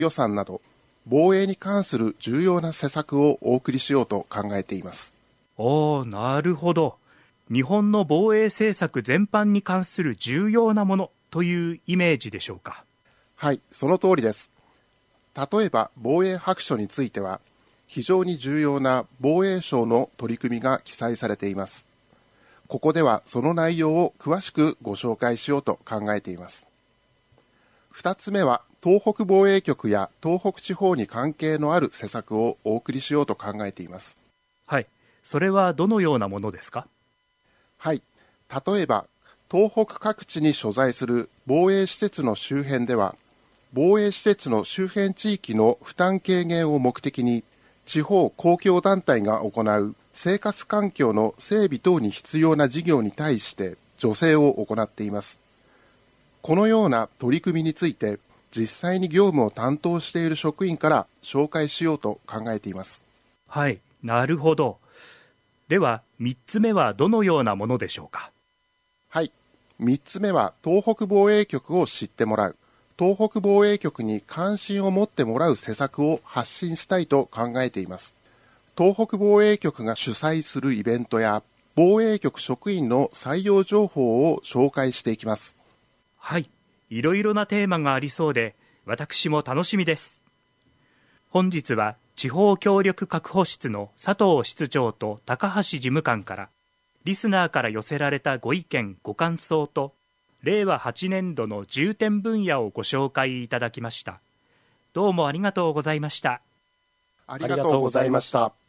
予算など、防衛に関する重要な施策をお送りしようと考えています。 なるほど。日本の防衛政策全般に関する重要なものというイメージでしょうか。 はい、その通りです。例えば防衛白書については、非常に重要な防衛省の取り組みが記載されています。ここではその内容を詳しくご紹介しようと考えています。2つ目は、東北防衛局や東北地方に関係のある施策をお送りしようと考えています。 はい、それはどのようなものですか？ はい、例えば東北各地に所在する防衛施設の周辺では、防衛施設の周辺地域の負担軽減を目的に、地方公共団体が行う生活環境の整備等に必要な事業に対して助成を行っています。このような取り組みについて、実際に業務を担当している職員から紹介しようと考えています。 はい、なるほど。では3つ目はどのようなものでしょうか？ はい、3つ目は東北防衛局を知ってもらう、東北防衛局に関心を持ってもらう施策を発信したいと考えています。東北防衛局が主催するイベントや防衛局職員の採用情報を紹介していきます。 はい、いろいろなテーマがありそうで、私も楽しみです。本日は地方協力確保室の佐藤室長と高橋事務官から、リスナーから寄せられたご意見ご感想と、令和8年度の重点分野をご紹介いただきました。どうもありがとうございました。 ありがとうございました。